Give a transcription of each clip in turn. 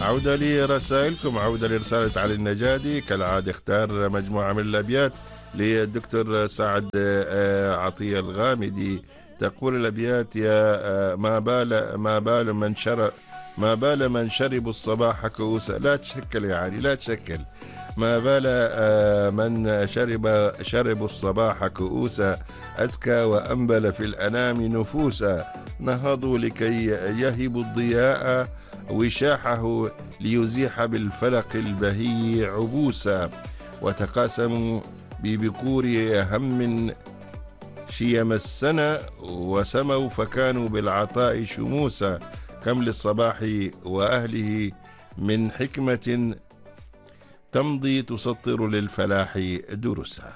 عودة لرسائلكم، عودة لرسالة علي النجادي. كالعادة اختار مجموعة من الأبيات للدكتور سعد عطية الغامدي. تقول الأبيات: يا ما بال من شربوا الصباح كؤوسا. لا تشكل يا علي، لا تشكل. ما بال من شربوا الصباح كؤوسا، أزكى وأنبل في الأنام نفوسا. نهضوا لكي يهبوا الضياء وشاحه، ليزيح بالفلق البهي عبوسا. وتقاسموا ببكور هم شيم السنة، وسموا فكانوا بالعطاء شموسا. كم للصباح وأهله من حكمة، تمضي تسطر للفلاح درسا.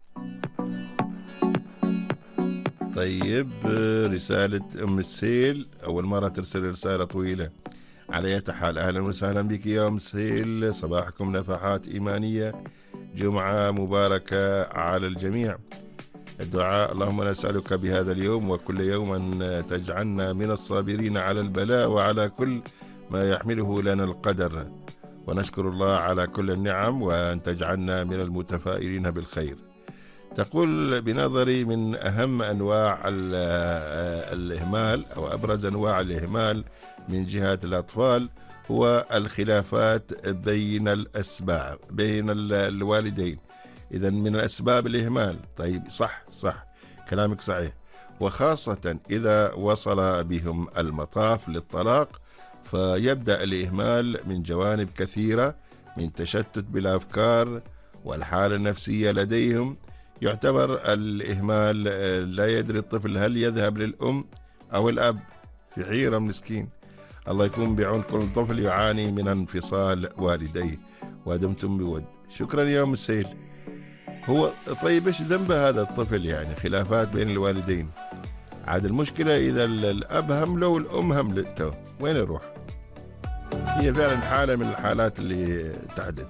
طيب، رسالة أم السيل، أول مرة ترسل رسالة طويلة. على أي حال، أهلا وسهلا بك يا أم السيل. صباحكم نفحات إيمانية، جمعة مباركة على الجميع. الدعاء: اللهم نسألك بهذا اليوم وكل يوم أن تجعلنا من الصابرين على البلاء وعلى كل ما يحمله لنا القدر، ونشكر الله على كل النعم، وأن تجعلنا من المتفائلين بالخير. تقول: بنظري من أهم أنواع الإهمال أو أبرز أنواع الإهمال من جهة الأطفال هو الخلافات بين الوالدين. إذن من الأسباب الإهمال. طيب، صح كلامك صحيح، وخاصة إذا وصل بهم المطاف للطلاق، فيبدأ الإهمال من جوانب كثيرة، من تشتت بالأفكار والحالة النفسية لديهم. يعتبر الإهمال لا يدري الطفل هل يذهب للأم أو الأب، في حيرة مسكين. الله يكون بعون كل طفل يعاني من انفصال والديه، ودمتم بود. شكرا يا أم السيل. هو طيب، إيش ذنب هذا الطفل؟ يعني خلافات بين الوالدين، عاد المشكلة إذا الأب همله والأم هملته، وين يروح؟ هي فعلا حالة من الحالات اللي تحدث.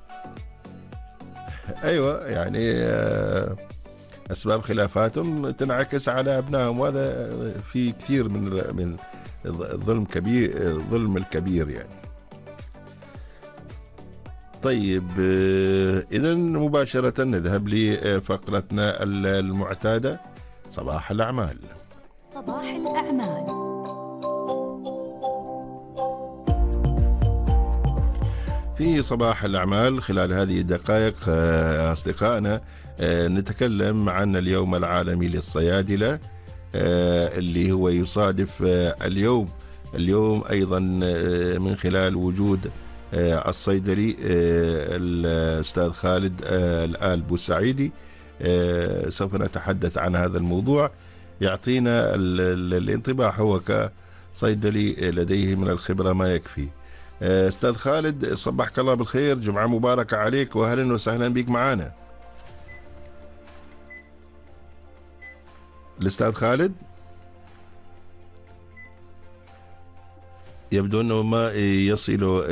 أيوة، يعني أسباب خلافاتهم تنعكس على أبنائهم، وهذا في كثير من الظلم الكبير يعني. طيب، إذن مباشرة نذهب لفقرتنا المعتادة، صباح الأعمال. صباح الأعمال. في صباح الأعمال خلال هذه الدقائق أصدقائنا نتكلم عن اليوم العالمي للصيادلة، اللي هو يصادف اليوم أيضا من خلال وجود الصيدلي الأستاذ خالد الآل بوسعيدي. سوف نتحدث عن هذا الموضوع، يعطينا الانطباع، هو كصيدلي لديه من الخبرة ما يكفي. أستاذ خالد، صبحك الله بالخير، جمعة مباركة عليك، وأهلا وسهلا بك معنا. الأستاذ خالد يبدو أنه ما يصل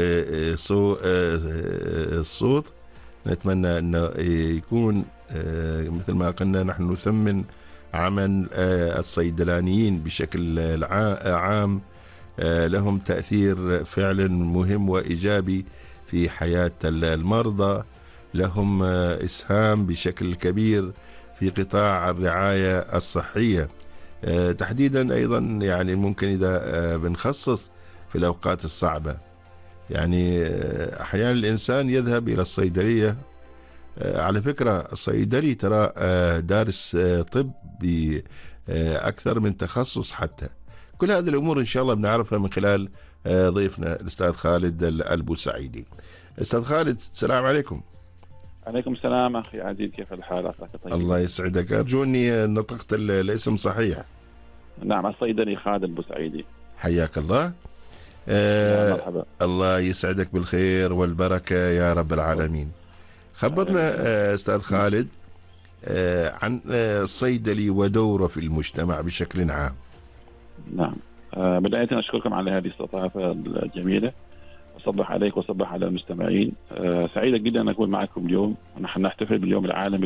الصوت. نتمنى أنه يكون مثل ما قلنا، نحن نثمن عمل الصيدلانيين بشكل عام، لهم تأثير فعلا مهم وإيجابي في حياة المرضى، لهم إسهام بشكل كبير في قطاع الرعاية الصحية تحديدا. أيضا يعني ممكن إذا بنخصص في الأوقات الصعبة، يعني أحيانا الإنسان يذهب إلى الصيدلية. على فكرة الصيدلي ترى دارس طب بأكثر من تخصص حتى. كل هذه الأمور إن شاء الله بنعرفها من خلال ضيفنا الأستاذ خالد البوسعيدي. أستاذ خالد، السلام عليكم. عليكم السلام أخي عزيز، كيف الحال؟ عساك طيب. الله يسعدك، أرجو أني نطقت الاسم صحيح. نعم، الصيدلي خالد البوسعيدي. حياك الله. مرحبا. الله يسعدك بالخير والبركة يا رب العالمين. خبرنا أستاذ خالد عن الصيدلي ودوره في المجتمع بشكل عام. نعم، بداية أشكركم على هذه الاستضافة الجميلة، أصبح عليك وصبح على المستمعين. سعيدة جدا أن أكون معكم اليوم، ونحن نحتفل باليوم العالمي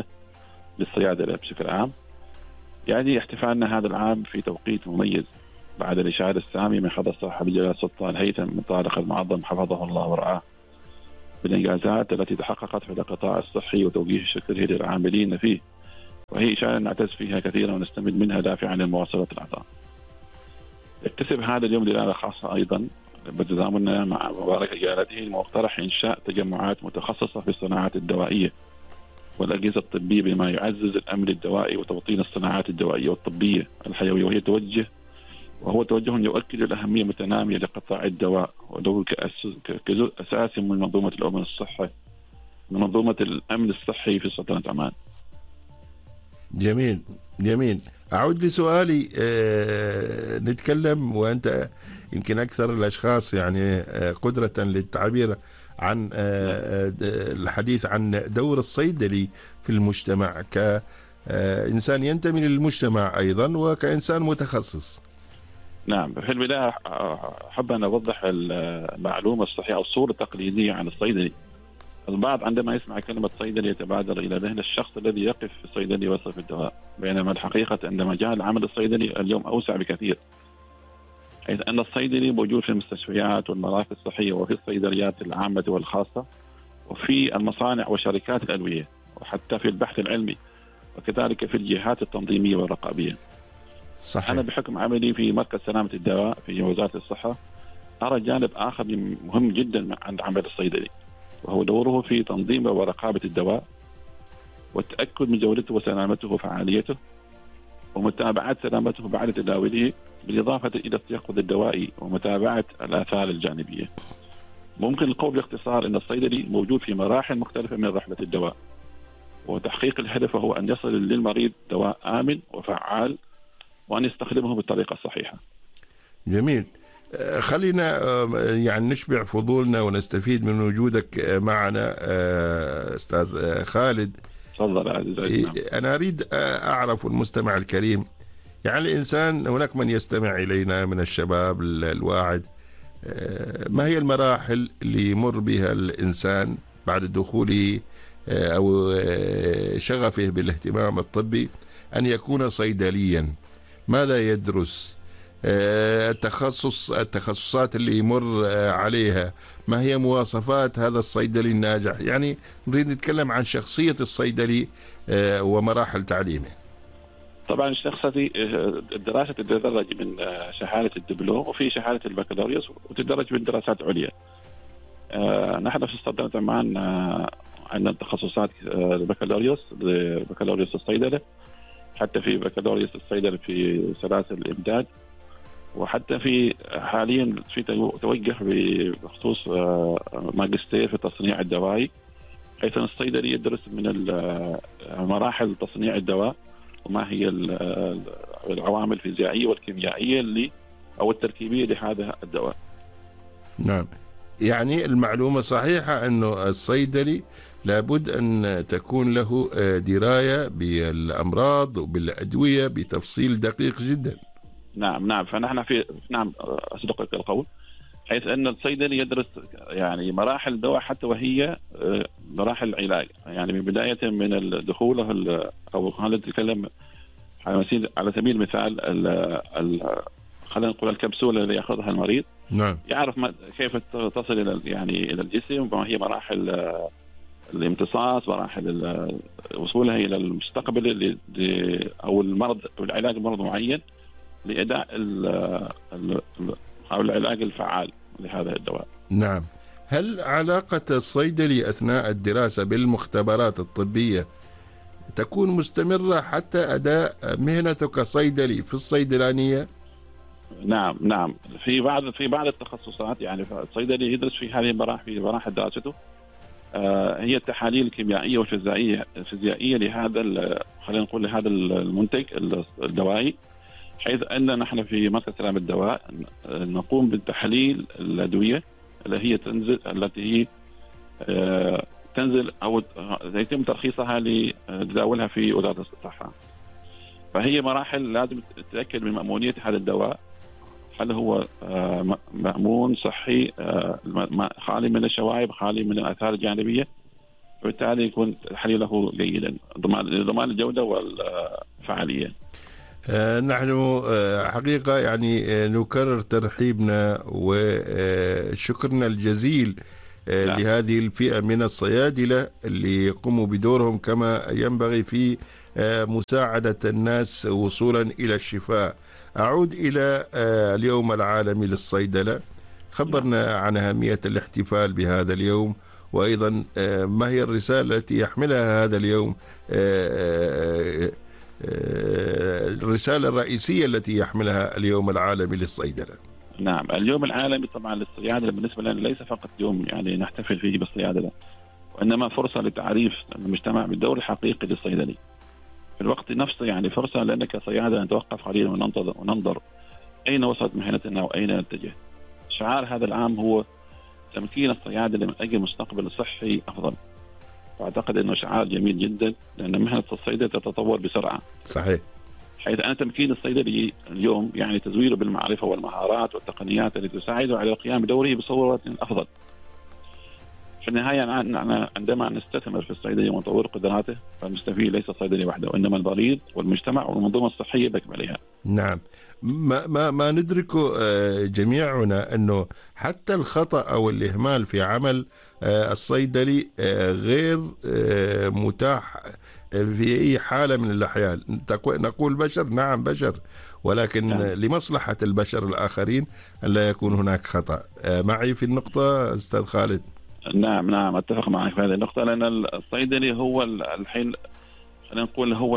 للصيادلة بشكل عام. يعني احتفالنا هذا العام في توقيت مميز بعد الإشهاد السامي من حضرة صاحب الجلالة السلطان هيثم بن طارق المعظم حفظه الله ورعاه بالإنجازات التي تحققت في القطاع الصحي وتوجيه شكره للعاملين فيه، وهي إشارة نعتز فيها كثيرا ونستمد منها دافعا لمواصلة العطاء. يكتسب هذا اليوم دلالة خاصة أيضا بتزامننا مع مبارك جلالته مقترح إنشاء تجمعات متخصصة في الصناعات الدوائية والأجهزة الطبية بما يعزز الأمن الدوائي وتوطين الصناعات الدوائية والطبية الحيوية، وهو توجه يؤكد الأهمية المتنامية لقطاع الدواء ودوره كجزء أساسي من منظومة الأمن الصحي في سلطنة عمان. جميل جميل. أعود لسؤالي. نتكلم وأنت يمكن أكثر الأشخاص يعني قدرة للتعبير عن الحديث عن دور الصيدلي في المجتمع كإنسان ينتمي للمجتمع أيضا وكإنسان متخصص. نعم، في البداية أحب أن أوضح المعلومة الصحيحة أو الصورة التقليدية عن الصيدلي. البعض عندما يسمع كلمة صيدلي يتبادر إلى ذهن الشخص الذي يقف في الصيدلي ويصرف الدواء، بينما الحقيقة أن مجال العمل الصيدلي اليوم أوسع بكثير، حيث أن الصيدلي موجود في المستشفيات والمراكز الصحية وفي الصيدليات العامة والخاصة وفي المصانع وشركات الأدوية وحتى في البحث العلمي وكذلك في الجهات التنظيمية والرقابية. صحيح. أنا بحكم عملي في مركز سلامة الدواء في وزارة الصحة أرى جانب آخر مهم جدا عند عمل الصيدلي، وهو دوره في تنظيم ورقابة الدواء والتأكد من جودته وسلامته وفعاليته ومتابعة سلامته بعد تداوله، بالإضافة إلى التيقظ الدوائي ومتابعة الآثار الجانبية. ممكن القول باختصار أن الصيدلي موجود في مراحل مختلفة من رحلة الدواء، وتحقيق الهدف هو أن يصل للمريض دواء آمن وفعال وأن يستخدمه بالطريقة الصحيحة. جميل. خلينا يعني نشبع فضولنا ونستفيد من وجودك معنا أستاذ خالد. تفضل عزيزي. أنا أريد أعرف المستمع الكريم، يعني الإنسان هناك من يستمع إلينا من الشباب الواعد، ما هي المراحل اللي يمر بها الإنسان بعد دخوله أو شغفه بالاهتمام الطبي أن يكون صيدليا؟ ماذا يدرس؟ التخصصات اللي يمر عليها، ما هي مواصفات هذا الصيدلي الناجح؟ يعني نريد نتكلم عن شخصية الصيدلي ومراحل تعليمه. طبعا شخصيتي الدراسة تتدرج من شهادة الدبلوم وفي شهادة البكالوريوس وتدرج من دراسات عليا. نحن في سلطنة عمان عندنا تخصصات بكالوريوس الصيدلة، حتى في بكالوريوس الصيدلة في سلاسل الإمداد، وحتى في حاليا في توجه بخصوص ماجستير في تصنيع الدواء، حيث الصيدلي يدرس من مراحل تصنيع الدواء وما هي العوامل الفيزيائية والكيميائية أو التركيبية لهذا الدواء. نعم، يعني المعلومة صحيحة أنه الصيدلي لابد أن تكون له دراية بالأمراض وبالأدوية بتفصيل دقيق جدا. نعم فنحن نعم أصدقك القول، حيث أن الصيدلي يدرس يعني مراحل الدواء حتى وهي مراحل العلاج، يعني من بداية من الدخول أو خلينا نتكلم على سبيل المثال خلينا نقول الكبسولة اللي يأخذها المريض. نعم. يعرف كيف تصل إلى الجسم، وما هي مراحل الامتصاص، مراحل وصولها إلى المستقبل أو المرض أو العلاج مرض معين لإداء أو العلاج الفعال لهذا الدواء. نعم. هل علاقة الصيدلي أثناء الدراسة بالمختبرات الطبية تكون مستمرة حتى أداء مهنته كصيدلي في الصيدلانية؟ نعم في بعض التخصصات، يعني الصيدلي يدرس في هذه مراحل دراسته هي التحاليل الكيميائية والفيزيائية لهذا خلينا نقول لهذا المنتج الدوائي، حيث أن نحن في مركز سلامة الدواء نقوم بتحليل الأدوية التي تنزل أو يتم ترخيصها لتداولها في وزارة الصحة. فهي مراحل لازم تتأكد من مأمونية هذا الدواء، هل هو مأمون صحي خالي من الشوائب خالي من الآثار الجانبية، وبالتالي يكون تحليله جيدا ضمان الجودة والفعالية. نحن حقيقة يعني نكرر ترحيبنا وشكرنا الجزيل نعم. لهذه الفئة من الصيادلة اللي يقوموا بدورهم كما ينبغي في مساعدة الناس وصولا إلى الشفاء. أعود إلى اليوم العالمي للصيدلة. خبرنا عن أهمية الاحتفال بهذا اليوم، وأيضا ما هي الرسالة التي يحملها هذا اليوم، الرسالة الرئيسية التي يحملها اليوم العالمي للصيدلة. نعم، اليوم العالمي طبعا للصيادلة بالنسبة لنا ليس فقط يوم يعني نحتفل فيه بالصيادلة، وإنما فرصة لتعريف المجتمع بالدور الحقيقي للصيدلي في الوقت نفسه. يعني فرصة لنا كصيادلة نتوقف قليلا وننظر أين وصلت مهنتنا وأين نتجه. شعار هذا العام هو تمكين الصيادلة من أجل مستقبل صحي أفضل. وأعتقد أنه شعار جميل جدا، لأن مهنة الصيدلة تتطور بسرعة. صحيح. حيث أن تمكين الصيدلي اليوم يعني تزويره بالمعرفة والمهارات والتقنيات التي تساعده على القيام بدوره بصورة أفضل. في النهاية عندما نستثمر في الصيدلي ونطور قدراته، فالمستفيد ليس الصيدلي وحده، وإنما المريض والمجتمع والمنظومة الصحية بأكملها. نعم. ما ندركه جميعنا أنه حتى الخطأ أو الإهمال في عمل الصيدلي غير متاح في أي حالة من الأحيان. نقول بشر، نعم بشر، ولكن نعم. لمصلحة البشر الآخرين أن لا يكون هناك خطأ. معي في النقطة أستاذ خالد؟ نعم أتفق معك في هذه النقطة، لأن الصيدلي هو الحين خلينا نقول هو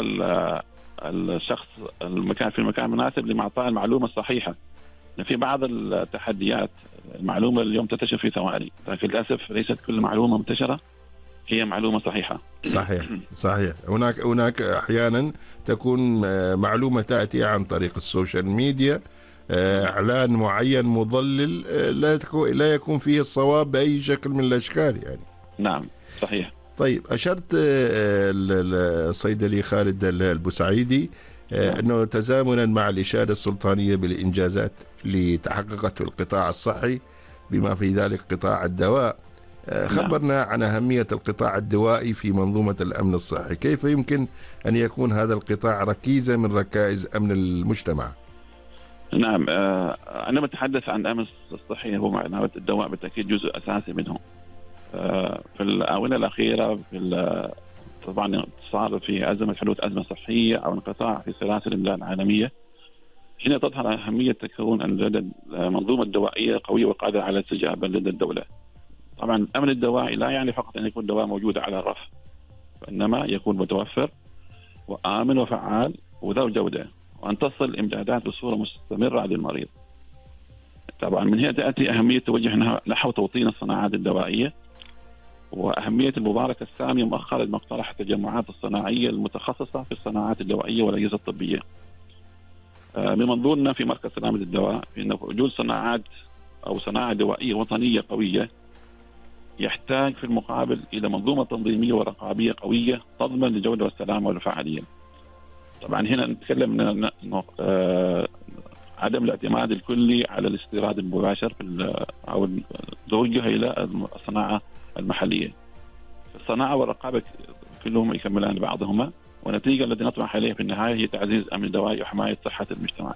الشخص المكان في المكان المناسب لإعطاء المعلومة الصحيحة. في بعض التحديات المعلومة اليوم تنتشر في ثواني، لكن للأسف ليست كل معلومة منتشرة هي معلومة صحيحة. صحيح. هناك أحيانا تكون معلومة تأتي عن طريق السوشيال ميديا، إعلان معين مضلل لا يكون فيه الصواب بأي شكل من الأشكال يعني. نعم صحيح. طيب، أشرت الصيدلي خالد البوسعيدي أنه تزامنا مع الإشادة السلطانية بالإنجازات اللي تحققت في القطاع الصحي بما في ذلك قطاع الدواء، خبرنا عن أهمية القطاع الدوائي في منظومة الأمن الصحي. كيف يمكن أن يكون هذا القطاع ركيزة من ركائز أمن المجتمع؟ نعم، عندما نتحدث عن الأمن الصحي هو معناه الدواء بالتأكيد جزء أساسي منه. في الآونة الأخيرة طبعا صار في حدوث أزمة صحية أو انقطاع في سلاسل الإمداد العالمية. هنا تظهر أهمية تكون المنظومة الدوائية قوية وقادرة على الاستجابة لدى الدولة. طبعا الأمن الدوائي لا يعني فقط أن يكون دواء موجود على الرف، وإنما يكون متوفر وآمن وفعال وذو جودة، وأن تصل الإمدادات بصورة مستمرة للمريض. طبعا من هنا تأتي أهمية توجه نحو توطين الصناعات الدوائية، وأهمية المباركة السامية مؤخرا مقترح التجمعات الصناعية المتخصصة في الصناعات الدوائية والأجهزة الطبية. من منظورنا في مركز سلامة الدواء أن وجود صناعات أو صناعة دوائية وطنية قوية يحتاج في المقابل إلى منظومة تنظيمية ورقابية قوية تضمن الجودة والسلامة والفعالية. طبعا هنا نتكلم عن عدم الاعتماد الكلي على الاستيراد المباشر أو التوجه إلى الصناعة المحلية. الصناعة والرقابة كلهم يكملان بعضهما، والنتيجة التي نطمح عليها في النهاية هي تعزيز أمن الدوائي وحماية صحة المجتمع.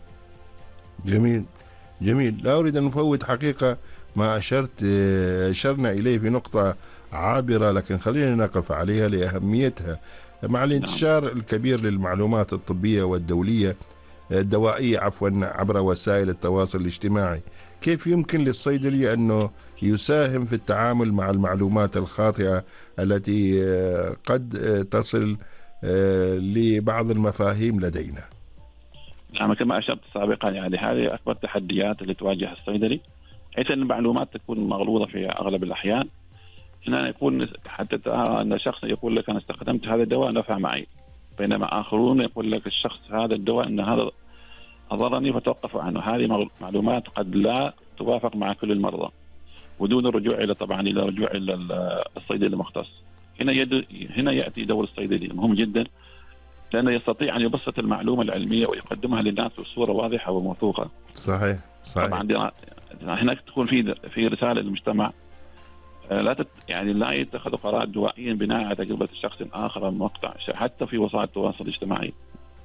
جميل. لا أريد أن نفوت حقيقة ما أشرنا إليه في نقطة عابرة، لكن خلينا نقف عليها لأهميتها. مع الانتشار الكبير للمعلومات الطبية والدولية الدوائية عبر وسائل التواصل الاجتماعي، كيف يمكن للصيدلي أنه يساهم في التعامل مع المعلومات الخاطئة التي قد تصل لبعض المفاهيم لدينا؟ نعم، كما أشرت سابقا يعني هذه أكبر تحديات اللي تواجه الصيدلي، حيث أن المعلومات تكون مغلوطة في أغلب الأحيان. هنا يكون حتى أن شخص يقول لك أنا استخدمت هذا الدواء نفع معي، بينما آخرون يقول لك الشخص هذا الدواء أن هذا أضرني فتوقفوا عنه. هذه معلومات قد لا توافق مع كل المرضى، ودون الرجوع إلى رجوع إلى الصيدلي المختص. هنا يأتي دور الصيدلي مهم جدا، لأنه يستطيع أن يبسط المعلومة العلمية ويقدمها للناس بصورة واضحة وموثوقة. صحيح. طبعا هناك تكون في رسالة للمجتمع، لا يتخذ قرارات دوائيا بناء على تجربة شخص آخر أو مقطع، حتى في وسائل التواصل الاجتماعي.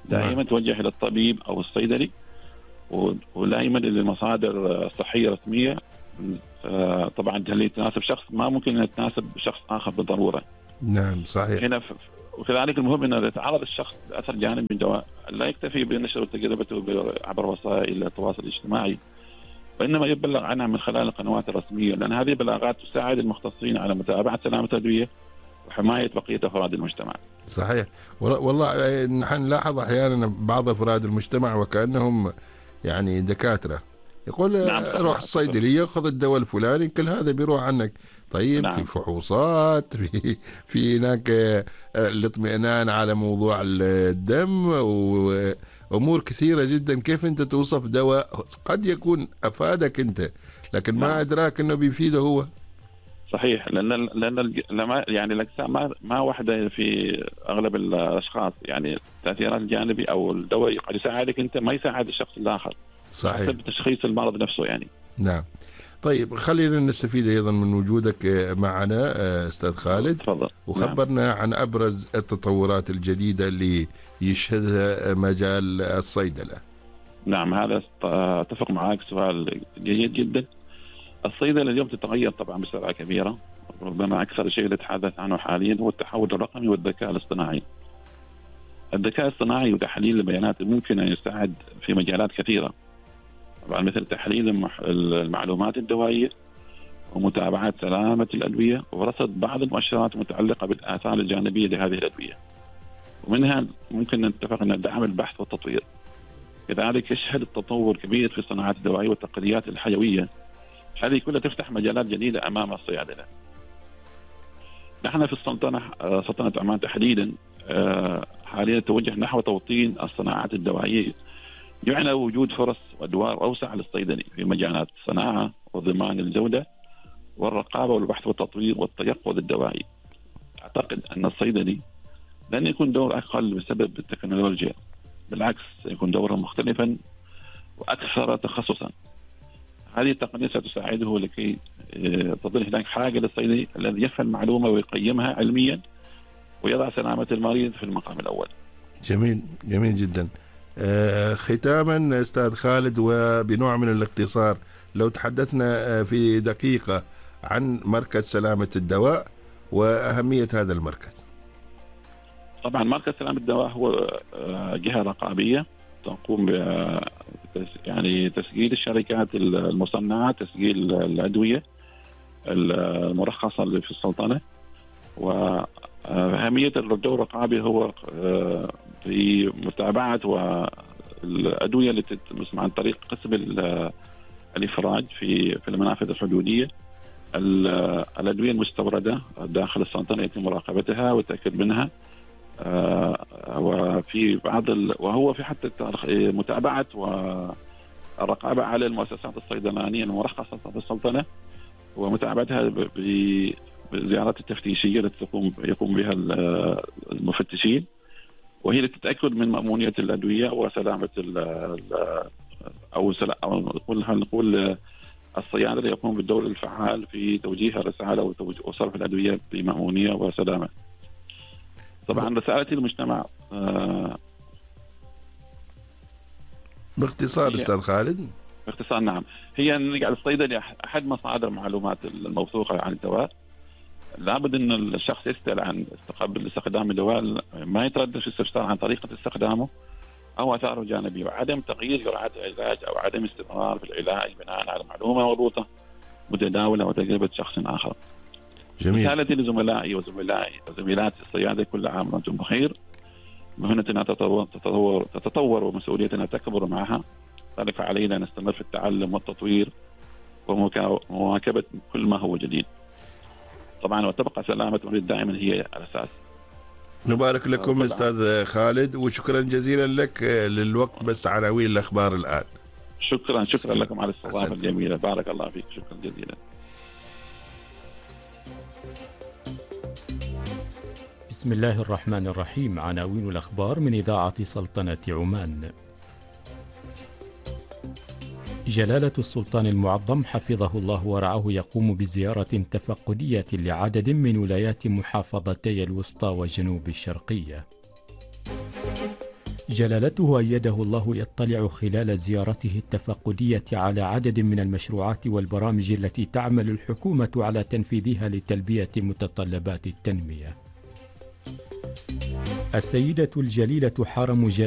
دائما توجه إلى الطبيب أو الصيدلي، ودائما للمصادر صحية رسمية. طبعا اللي تناسب شخص ما ممكن أن تناسب شخص آخر بالضرورة. نعم صحيح. هنا وكذلك المهم أن يتعرض الشخص لأثر جانبي من دواء، لا يكتفي بنشر تجربته عبر وسائل التواصل الاجتماعي، وإنما يبلغ عنها من خلال القنوات الرسمية، لأن هذه البلاغات تساعد المختصين على متابعة سلامة الأدوية وحماية بقية أفراد المجتمع. صحيح. والله نحن نلاحظ أحيانا بعض أفراد المجتمع وكأنهم يعني دكاترة، يقول نعم روح الصيدلية خذ الدواء الفلاني، كل هذا بيروح عنك. طيب نعم. في فحوصات، في هناك الاطمئنان على موضوع الدم وأمور كثيرة جدا. كيف أنت توصف دواء قد يكون أفادك أنت لكن ما نعم. أدراك أنه بيفيده هو؟ صحيح، لأن يعني الأجسام ما واحدة في أغلب الأشخاص، يعني التأثيرات الجانبية أو الدواء قد يساعدك أنت ما يساعد الشخص الآخر. صحيح. حسب تشخيص المرض نفسه يعني. نعم. طيب خلينا نستفيد أيضا من وجودك معنا أستاذ خالد. تفضل. وخبرنا نعم. عن أبرز التطورات الجديدة اللي يشهدها مجال الصيدلة. نعم، هذا أتفق معك، سؤال جيد جدا. الصيدلة اليوم تتغير طبعا بسرعة كبيرة، ربما أكثر شيء نتحدث عنه حاليا هو التحول الرقمي والذكاء الاصطناعي. الذكاء الاصطناعي وتحليل البيانات ممكن أن يساعد في مجالات كثيرة، طبعا مثل تحليل المعلومات الدوائية ومتابعة سلامة الأدوية ورصد بعض المؤشرات المتعلقة بالآثار الجانبية لهذه الأدوية، ومنها ممكن نتفق أن دعم البحث والتطوير. كذلك يشهد التطور كبير في الصناعات الدوائية والتقنيات الحيوية، هذه كلها تفتح مجالات جديدة أمام الصيادلة. نحن في سلطنة عمان تحديدا حاليا نتوجه نحو توطين الصناعات الدوائية، يعنى وجود فرص وأدوار أوسع للصيدلي في مجالات الصناعة وضمان الجودة والرقابة والبحث والتطوير والتيقظ الدوائي. أعتقد أن الصيدلي لن يكون دور أقل بسبب التكنولوجيا، بالعكس سيكون دورا مختلفا وأكثر تخصصا. هذه التقنية ستساعده لكي تظل هناك حاجة للصيدلي الذي يفهم المعلومة ويقيمها علميا ويضع سلامة المريض في المقام الأول. جميل، جميل جدا. ختاما أستاذ خالد وبنوع من الاختصار، لو تحدثنا في دقيقة عن مركز سلامة الدواء وأهمية هذا المركز. طبعا مركز سلامة الدواء هو جهة رقابية تقوم يعني تسجيل الشركات المصنعة، تسجيل الأدوية المرخصة اللي في السلطنة. وأهمية الدور الرقابي هو في متابعة والأدوية التي تتم عن طريق قسم الإفراج في المنافذ الحدودية. الأدوية المستوردة داخل السلطنة يتم مراقبتها والتأكد منها، وفي بعض وهو في حتى متابعة والرقابة على المؤسسات الصيدلانية المرخصة في السلطنة ومتابعتها بالزيارات التفتيشية التي يقوم بها المفتشين، وهي لتتأكد من مأمونية الأدوية وسلامة أو نقول الصيادلة يقوم بالدور الفعال في توجيه الرسالة وصرف الأدوية بمأمونية وسلامة. طبعا رسالتي للمجتمع باختصار أستاذ خالد. باختصار نعم، هي أن يجعل الصيدلي أحد مصادر المعلومات الموثوقة عن الدواء. لابد أن الشخص يسأل عن قبل استخدام الدواء، ما يتردد في الاستفسار عن طريقة استخدامه أو آثاره الجانبية، وعدم تغيير جرعات العلاج أو عدم استمرار في العلاج بناء على معلومة مغلوطة متداولة وتجربة شخص آخر. جميل. رسالتي لزملائي وزميلات الصيادلة: كل عام وأنتم بخير. مهنتنا تتطور ومسؤوليتنا تكبر معها، ذلك علينا أن نستمر في التعلم والتطوير ومواكبة كل ما هو جديد. طبعا وتبقى سلامة المريض دائما هي الأساس. نبارك لكم أستاذ خالد، وشكرا جزيلا لك للوقت. بس عناوين الأخبار الآن. شكرا لكم على الاستضافة الجميلة، بارك الله فيك، شكرا جزيلا. بسم الله الرحمن الرحيم. عناوين الأخبار من إذاعة سلطنة عمان. جلالة السلطان المعظم حفظه الله ورعاه يقوم بزيارة تفقدية لعدد من ولايات محافظتي الوسطى وجنوب الشرقية. جلالته أيده الله يطلع خلال زيارته التفقدية على عدد من المشروعات والبرامج التي تعمل الحكومة على تنفيذها لتلبية متطلبات التنمية. السيدة الجليلة حارة